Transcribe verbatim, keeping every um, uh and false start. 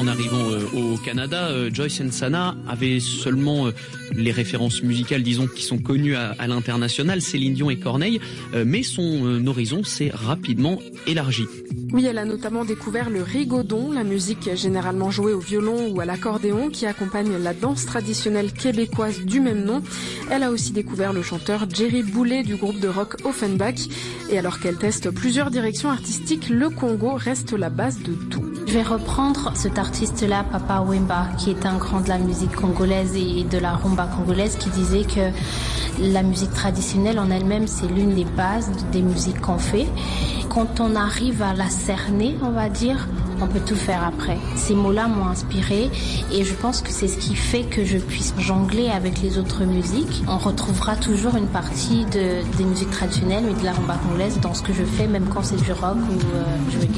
en arrivant euh, au Canada, euh, Joyce Nsana avait seulement euh, les références musicales, disons, qui sont connues à, à l'international, Céline Dion et Corneille, euh, mais son euh, horizon s'est rapidement élargi. Oui, elle a notamment découvert le rigodon, la musique généralement jouée au violon ou à l'accordéon qui accompagne la danse traditionnelle québécoise du même nom. Elle a aussi découvert le chanteur Jerry Boulet du groupe de rock Offenbach. Et alors qu'elle teste plusieurs directions artistiques, le Congo reste la base de tout. Je vais reprendre cet artiste-là, Papa Wemba, qui est un grand de la musique congolaise et de la rumba congolaise, qui disait que la musique traditionnelle en elle-même, c'est l'une des bases des musiques qu'on fait. Quand on arrive à la cerner, on va dire, on peut tout faire après. Ces mots-là m'ont inspirée et je pense que c'est ce qui fait que je puisse jongler avec les autres musiques. On retrouvera toujours une partie de, des musiques traditionnelles et de la rumba congolaise dans ce que je fais, même quand c'est du rock ou euh, je veux dire